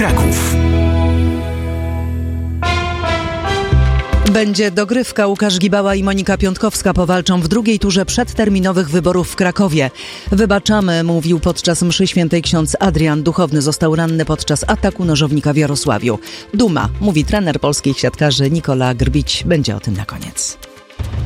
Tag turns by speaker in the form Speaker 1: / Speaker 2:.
Speaker 1: Kraków.
Speaker 2: Będzie dogrywka. Łukasz Gibała i Monika Piątkowska powalczą w drugiej turze przedterminowych wyborów w Krakowie. Wybaczamy, mówił podczas mszy świętej ksiądz Adrian. Duchowny został ranny podczas ataku nożownika w Jarosławiu. Duma, mówi trener polskich siatkarzy Nikola Grbić. Będzie o tym na koniec.